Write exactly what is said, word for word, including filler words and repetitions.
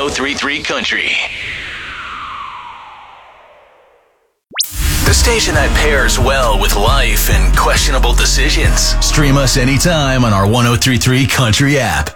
oh three three Country. The station that pairs well with life and questionable decisions. Stream us anytime on our one oh three three Country app.